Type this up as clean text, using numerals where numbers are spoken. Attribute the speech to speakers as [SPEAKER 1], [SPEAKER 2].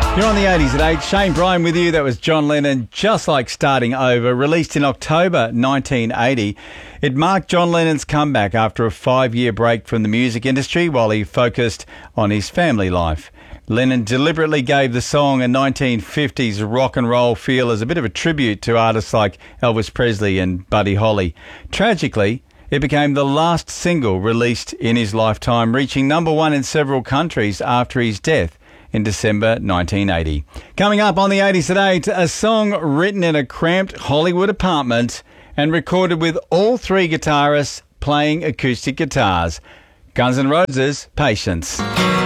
[SPEAKER 1] You're on the 80s at 8. Shane Bryan with you. That was John Lennon, Just Like Starting Over, released in October 1980. It marked John Lennon's comeback after a 5-year break from the music industry while he focused on his family life. Lennon deliberately gave the song a 1950s rock and roll feel as a bit of a tribute to artists like Elvis Presley and Buddy Holly. Tragically, it became the last single released in his lifetime, reaching number one in several countries after his death in December 1980. Coming up on the 80s at 8, a song written in a cramped Hollywood apartment and recorded with all three guitarists playing acoustic guitars. Guns N' Roses, Patience.